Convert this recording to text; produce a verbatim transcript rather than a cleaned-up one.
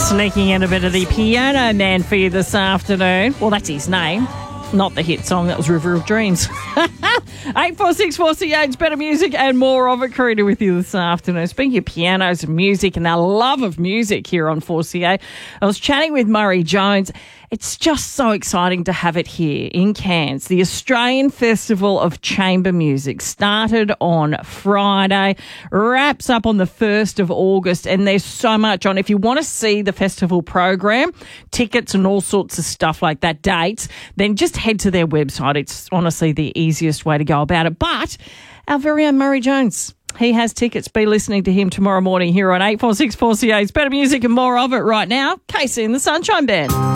Sneaking in a bit of the Piano Man for you this afternoon. Well, that's his name, not the hit song. That was River of Dreams. eight four six four C H, better music and more of it. Karina with you this afternoon. Speaking of pianos and music and our love of music here on four C A, I was chatting with Murray Jones. It's just so exciting to have it here in Cairns. The Australian Festival of Chamber Music started on Friday, wraps up on the first of August, and there's so much on. If you want to see the festival program, tickets and all sorts of stuff like that, dates, then just head to their website. It's honestly the easiest way to go about it. But our very own Murray Jones, he has tickets. Be listening to him tomorrow morning here on eight four six four C A's Better Music and more of it right now. Casey and the Sunshine Band.